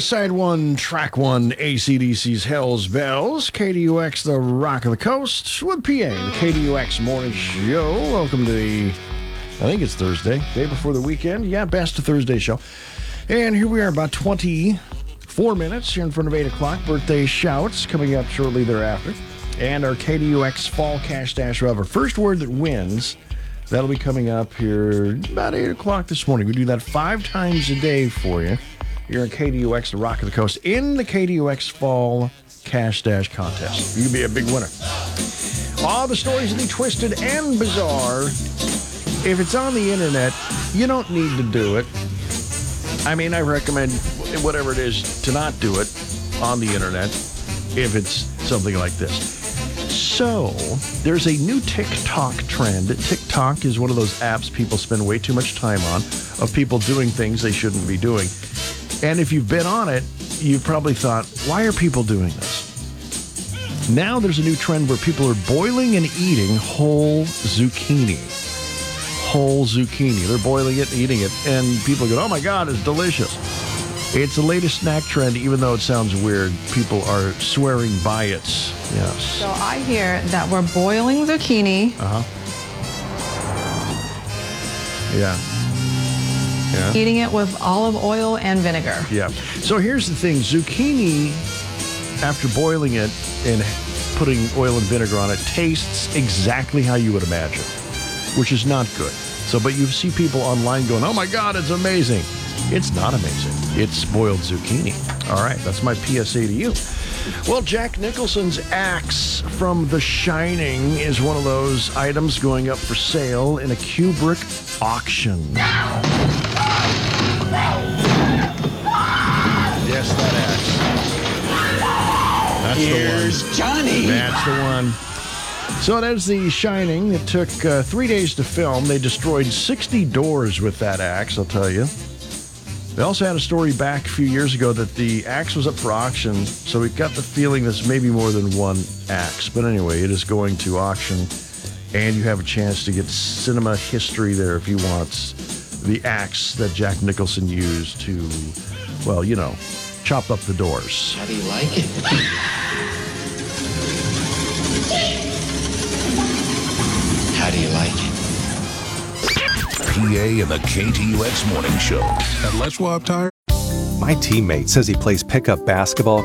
is Side 1, Track 1, AC/DC's Hell's Bells, KDUX, the Rock of the Coast, with PA, the KDUX Morning Show. Welcome to the, I think it's Thursday, day before the weekend. Yeah, best of Thursday show. And here we are, about 24 minutes here in front of 8 o'clock. Birthday shouts coming up shortly thereafter. And our KDUX Fall Cash Dash. We'll have our first word that wins. That'll be coming up here about 8 o'clock this morning. We do that 5 times a day for you. You're in KDUX, the Rock of the Coast, in the KDUX Fall Cash Dash Contest. You can be a big winner. All the stories will be twisted and bizarre. If it's on the internet, you don't need to do it. I mean, I recommend whatever it is to not do it on the internet if it's something like this. So, there's a new TikTok trend. TikTok is one of those apps people spend way too much time on, of people doing things they shouldn't be doing. And if you've been on it, you've probably thought, why are people doing this? Now there's a new trend where people are boiling and eating whole zucchini. Whole zucchini. They're boiling it and eating it. And people go, oh my God, it's delicious. It's the latest snack trend, even though it sounds weird. People are swearing by it. Yes. So I hear that we're boiling zucchini. Yeah. Yeah. Eating it with olive oil and vinegar. Yeah. So here's the thing. Zucchini, after boiling it and putting oil and vinegar on it, tastes exactly how you would imagine, which is not good. So, but you see people online going, oh my God, it's amazing. It's not amazing. It's boiled zucchini. All right. That's my PSA to you. Well, Jack Nicholson's axe from The Shining is one of those items going up for sale in a Kubrick auction. Yes, that axe. That's Here's the one. Johnny. That's the one. So that's The Shining. It took 3 days to film. They destroyed 60 doors with that axe, I'll tell you. They also had a story back a few years ago that the axe was up for auction, so we got the feeling there's maybe more than one axe. But anyway, it is going to auction, and you have a chance to get cinema history there if you want the axe that Jack Nicholson used to, well, you know, chop up the doors. How do you like it? How do you like it? PA and the KTUX Morning Show. At Let's Swap Tire. My teammate says he plays pickup basketball